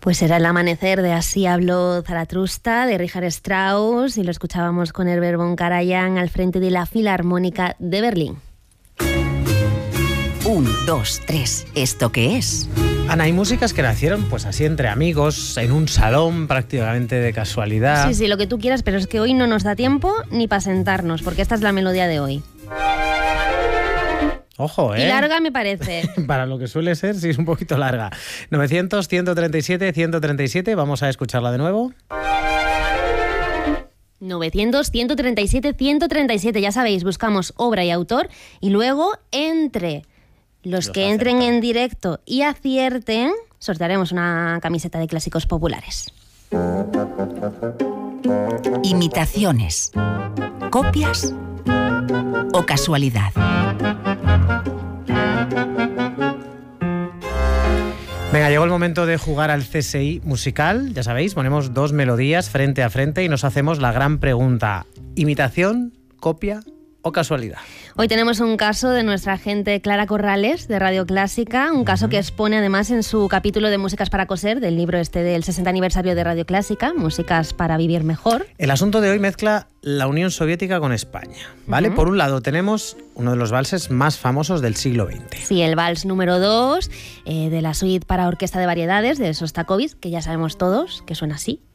Pues era El amanecer de Así habló Zaratustra, de Richard Strauss, y lo escuchábamos con Herbert von Karajan al frente de la Filarmónica de Berlín. 1, 2, 3. ¿Esto qué es? Ana, hay músicas que nacieron pues así entre amigos, en un salón, prácticamente de casualidad. Sí, lo que tú quieras, pero es que hoy no nos da tiempo ni para sentarnos, porque esta es la melodía de hoy. Ojo, Y larga me parece. Para lo que suele ser, sí es un poquito larga. 900, 137, 137, vamos a escucharla de nuevo. 900, 137, 137, ya sabéis, buscamos obra y autor, y luego entre los que entren en directo y acierten, sortearemos una camiseta de Clásicos Populares. Imitaciones, copias o casualidad. Venga, llegó el momento de jugar al CSI musical. Ya sabéis, ponemos dos melodías frente a frente y nos hacemos la gran pregunta: ¿imitación, copia o casualidad? Hoy tenemos un caso de nuestra agente Clara Corrales, de Radio Clásica, un caso que expone además en su capítulo de Músicas para coser, del libro del 60 aniversario de Radio Clásica, Músicas para vivir mejor. El asunto de hoy mezcla la Unión Soviética con España, ¿vale? Por un lado tenemos uno de los valses más famosos del siglo XX. Sí, el vals número 2 de la suite para orquesta de variedades de Sostakovich, que ya sabemos todos que suena así.